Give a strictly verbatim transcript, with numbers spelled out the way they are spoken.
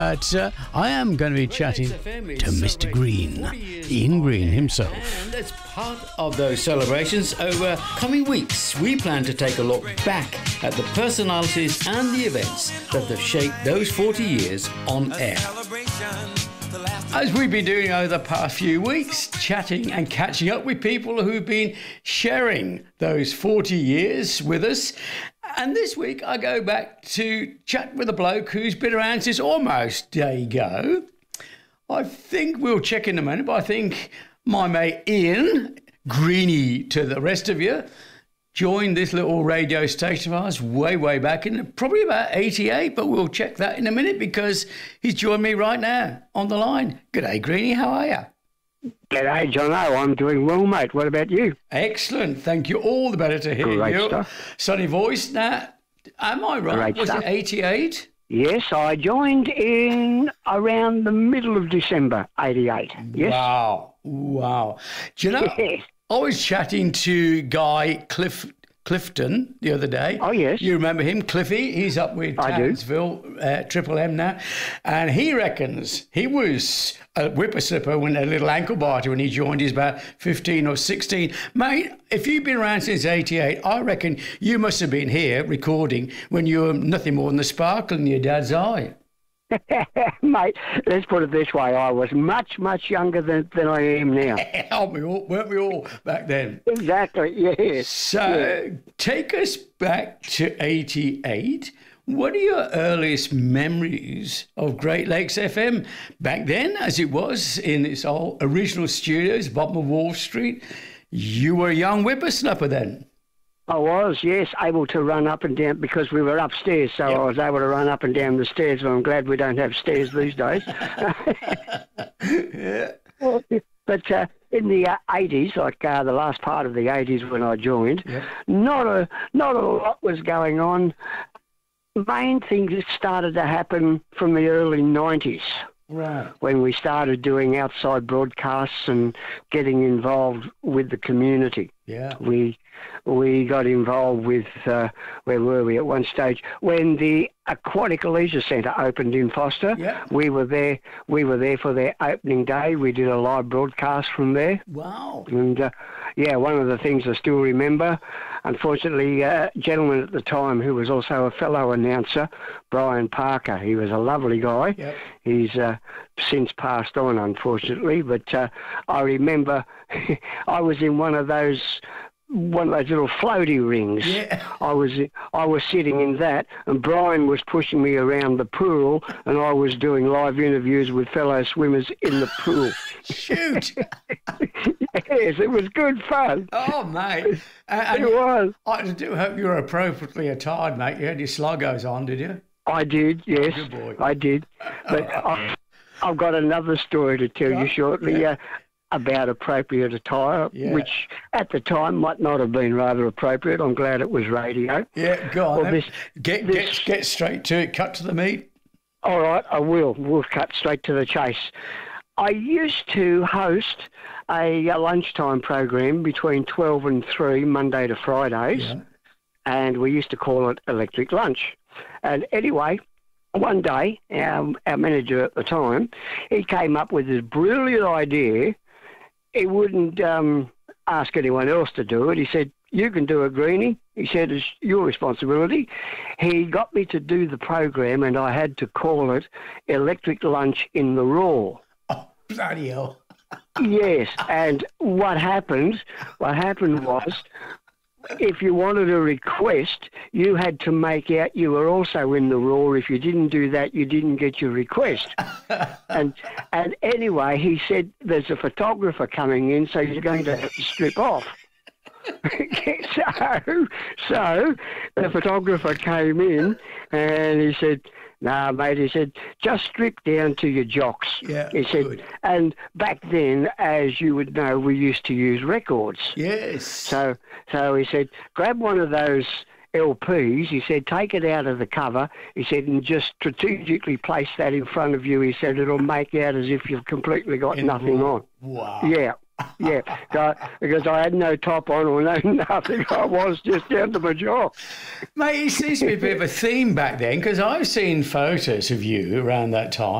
But uh, I am going to be chatting to Mister Green, Ian Green himself. And as part of those celebrations over coming weeks, we plan to take a look back at the personalities and the events that have shaped those forty years on air. As we've been doing over the past few weeks, chatting and catching up with people who've been sharing those forty years with us. And this week I go back to chat with a bloke who's been around since almost day go. I think we'll check in a minute, but I think my mate Ian, Greenie to the rest of you, joined this little radio station of ours way, way back in probably about eighty-eight, but we'll check that in a minute because he's joined me right now on the line. G'day, Greenie, how are you? G'day, Jono. I'm doing well, mate. What about you? Excellent. Thank you. All the better to hear Great you. Stuff. Sunny voice. Now, am I right? Great Was stuff. it eighty-eight? Yes, I joined in around the middle of December, eighty-eight. Yes? Wow. Wow. Do you know, Yes. I was chatting to Guy Cliff Clifton the other day. Oh, yes. You remember him, Cliffy? He's up with I do. Townsville, uh, Triple M now. And he reckons he was a whippersnapper when a little ankle biter when he joined. He's about fifteen or sixteen. Mate, if you've been around since eighty-eight, I reckon you must have been here recording when you were nothing more than the sparkle in your dad's eye. Mate, let's put it this way. I was much, much younger than, than I am now. Aren't we all, weren't we all back then? Exactly, yes. So take us back to eighty-eight. What are your earliest memories of Great Lakes F M back then, as it was in its old original studios, bottom of Wall Street? You were a young whippersnapper then. I was, yes, able to run up and down because we were upstairs, so Yep. I was able to run up and down the stairs. Well, I'm glad we don't have stairs these days. Yeah. But uh, in the uh, eighties, like uh, the last part of the eighties when I joined, Yep. not a not a lot was going on. Main things that started to happen from the early nineties. Right. When we started doing outside broadcasts and getting involved with the community. Yeah. We we got involved with, uh, where were we at one stage? When the Aquatic Leisure Centre opened in Foster, Yeah. we were there We were there for their opening day. We did a live broadcast from there. Wow. And, uh, yeah, one of the things I still remember, unfortunately, uh, a gentleman at the time who was also a fellow announcer, Brian Parker, he was a lovely guy. Yep. He's uh, since passed on, unfortunately, but uh, I remember I was in one of those one of those little floaty rings. Yeah. I was I was sitting in that, and Brian was pushing me around the pool, and I was doing live interviews with fellow swimmers in the pool. Shoot. Yes, it was good fun. Oh, mate. And, It was. I do hope you were appropriately attired, mate. You had your sluggos on, did you? I did, yes, Good boy. I did. But I, I've got another story to tell Yeah, you shortly yeah. uh, about appropriate attire, Yeah. which at the time might not have been rather appropriate. I'm glad it was radio. Yeah, go on. Well, then. this- get, this- get, get straight to it. Cut to the meat. All right, I will. We'll cut straight to the chase. I used to host a, a lunchtime program between twelve and three, Monday to Fridays, Yeah. and we used to call it Electric Lunch. And anyway, one day, our, our manager at the time, he came up with this brilliant idea. He wouldn't um, ask anyone else to do it. He said, "You can do it, Greenie." He said, "It's your responsibility." He got me to do the program, and I had to call it Electric Lunch in the Raw. Oh, bloody hell. Yes, and what happened, what happened was, if you wanted a request, you had to make out you were also in the Raw. If you didn't do that, you didn't get your request. and and anyway, he said, "There's a photographer coming in, so you're going to have to strip off." so, so the photographer came in and he said, "Nah, mate," he said, "just strip down to your jocks." Yeah, he said, good. and back then, as you would know, we used to use records. Yes. So, so he said, "Grab one of those L Ps," he said, "take it out of the cover," he said, "and just strategically place that in front of you," he said, "it'll make out as if you've completely got In the nothing raw. on." Wow. Yeah, yeah, uh, because I had no top on or no nothing. I was just down to my jaw. Mate, it seems to be a bit of a theme back then, because I've seen photos of you around that time.